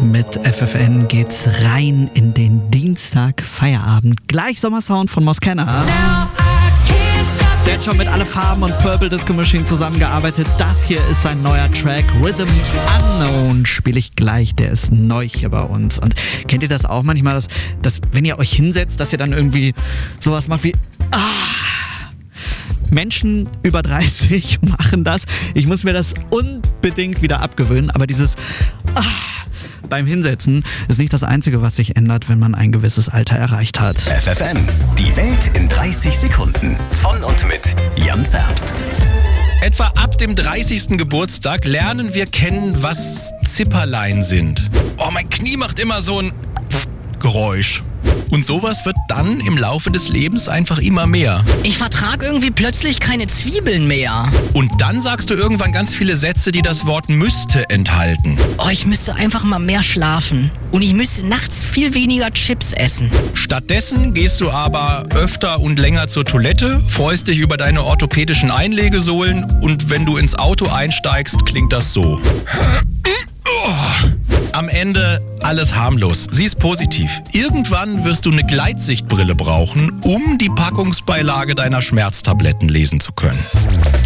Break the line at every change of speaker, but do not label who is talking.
Mit FFN geht's rein in den Dienstag Feierabend. Gleich Sommersound von Moskenna. Der hat schon mit Alle Farben und Purple Disco Machine zusammengearbeitet. Das hier ist sein neuer Track, Rhythm Unknown, spiele ich gleich. Der ist neu hier bei uns. Und kennt ihr das auch manchmal, dass wenn ihr euch hinsetzt, dass ihr dann irgendwie sowas macht wie Menschen über 30 machen das. Ich muss mir das unbedingt wieder abgewöhnen, aber dieses beim Hinsetzen ist nicht das Einzige, was sich ändert, wenn man ein gewisses Alter erreicht hat.
FFN, die Welt in 30 Sekunden. Von und mit Jan Zerbst.
Etwa ab dem 30. Geburtstag lernen wir kennen, was Zipperlein sind. Oh, mein Knie macht immer so ein Geräusch. Und sowas wird dann im Laufe des Lebens einfach immer mehr.
Ich vertrag irgendwie plötzlich keine Zwiebeln mehr.
Und dann sagst du irgendwann ganz viele Sätze, die das Wort müsste enthalten.
Oh, ich müsste einfach mal mehr schlafen. Und ich müsste nachts viel weniger Chips essen.
Stattdessen gehst du aber öfter und länger zur Toilette, freust dich über deine orthopädischen Einlegesohlen und wenn du ins Auto einsteigst, klingt das so. Am Ende alles harmlos. Sie ist positiv. Irgendwann wirst du eine Gleitsichtbrille brauchen, um die Packungsbeilage deiner Schmerztabletten lesen zu können.